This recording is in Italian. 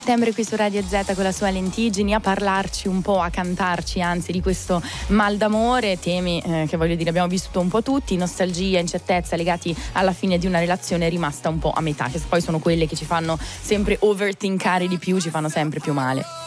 Settembre qui su Radio Z con la sua Lentiggini a parlarci un po', a cantarci anzi di questo mal d'amore, temi che voglio dire abbiamo vissuto un po' tutti, nostalgia, incertezza legati alla fine di una relazione rimasta un po' a metà, che poi sono quelle che ci fanno sempre overthinkare di più, ci fanno sempre più male.